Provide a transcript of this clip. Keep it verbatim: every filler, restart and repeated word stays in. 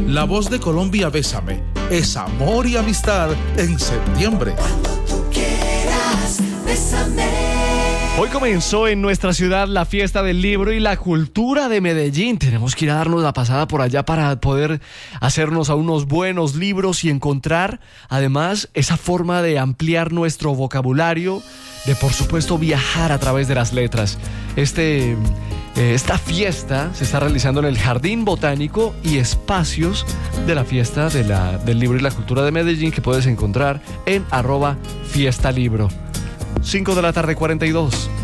La Voz de Colombia Bésame es amor y amistad en septiembre. Quieras, bésame. Hoy comenzó en nuestra ciudad la fiesta del libro y la cultura de Medellín. Tenemos que ir a darnos la pasada por allá para poder hacernos a unos buenos libros y encontrar, además, esa forma de ampliar nuestro vocabulario, de, por supuesto, viajar a través de las letras. Este, eh, esta fiesta se está realizando en el Jardín Botánico y espacios de la fiesta de la, del libro y la cultura de Medellín, que puedes encontrar en arroba fiesta libro. cinco de la tarde, cuarenta y dos.